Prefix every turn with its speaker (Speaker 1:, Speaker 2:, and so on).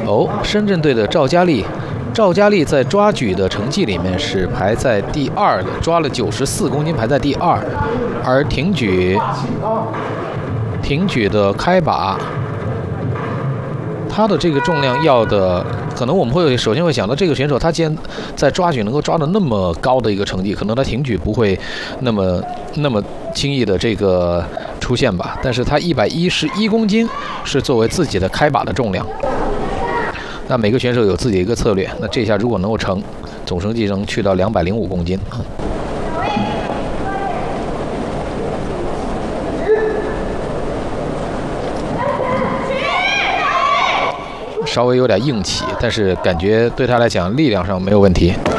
Speaker 1: 哦，深圳队的赵佳丽。赵佳丽在抓举的成绩里面是排在第2的，抓了94公斤，排在第2。而挺举的开把，他的这个重量要的，可能我们首先会想到这个选手，他既然在抓举能够抓的那么高的一个成绩，可能他挺举不会那么轻易的这个出现吧。但是他111公斤是作为自己的开把的重量。那每个选手有自己的一个策略，那这下如果能够成，总成绩能去到205公斤。稍微有点硬起，但是感觉对他来讲力量上没有问题。